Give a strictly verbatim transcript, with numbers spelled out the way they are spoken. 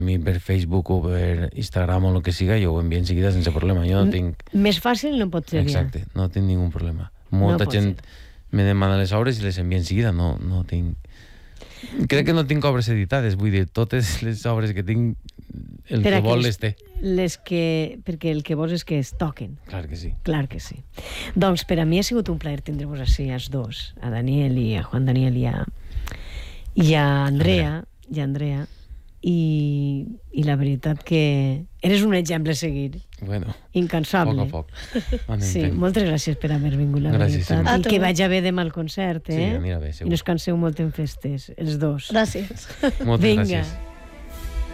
a mi per Facebook o per Instagram o el que siga, jo ho envio enseguida sense problema. Jo no tinc... Més fàcil no pot ser. Exacte, no tinc ningú problema. Molta No pot gent me demana les obres i les envia enseguida, no, no tinc... Crec que no tinc obres editades, vull dir, totes les obres que tinc, el Per que a vol les- les té. Les que... Perquè el que vols és que es toquen. Clar que sí. Clar que sí. Doncs per a mi ha sigut un plaer tindre-vos així, els dos, a Daniel i a Juan Daniel i a, i a Andrea, i a Andrea, i, i la veritat que eres un exemple a seguir, Bueno, incansable. poc a poc. Anem Sí, fent. moltes gràcies per haver vingut, la Gràcies, veritat. Sílvia. I que vagi bé demà al concert, Sí, eh? anirà bé, I segur. no us canseu molt en festes, els dos. Gràcies. Moltes Vinga. gràcies.